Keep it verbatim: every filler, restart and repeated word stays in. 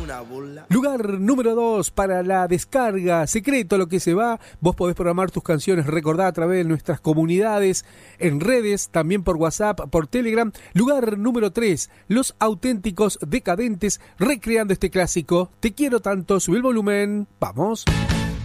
una burla. Lugar número dos para la descarga, secreto lo que se va. Vos podés programar tus canciones, recordá, a través de nuestras comunidades, en redes, también por WhatsApp, por Telegram. Lugar número tres, Los Auténticos Decadentes, recreando este clásico. Te quiero tanto, sube el volumen, vamos.